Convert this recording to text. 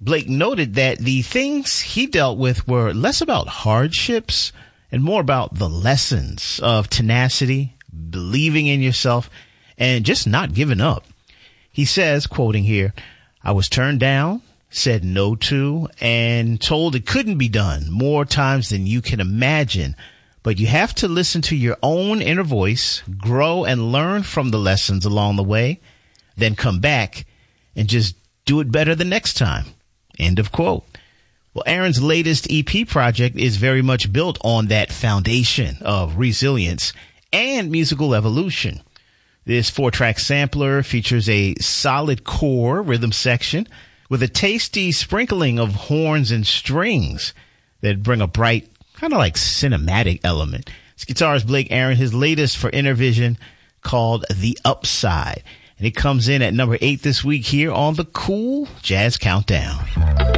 Blake noted that the things he dealt with were less about hardships and more about the lessons of tenacity, believing in yourself, and just not giving up. He says, quoting here, "I was turned down, said no to, and told it couldn't be done more times than you can imagine. But you have to listen to your own inner voice, grow and learn from the lessons along the way, then come back and just do it better the next time." End of quote. Well, Aaron's latest EP project is very much built on that foundation of resilience and musical evolution. This 4-track sampler features a solid core rhythm section with a tasty sprinkling of horns and strings that bring a bright, kind of like cinematic element. It's guitarist Blake Aaron, his latest for Intervision, called The Upside. And it comes in at number 8 this week here on the Cool Jazz Countdown.